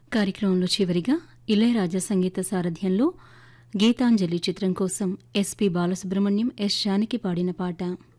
కార్యక్రమంలో చివరిగా ఇళయరాజా సంగీత సారథ్యంలో గీతాంజలి చిత్రం కోసం ఎస్పి బాలసుబ్రహ్మణ్యం, ఎస్ జానకి పాడిన పాట.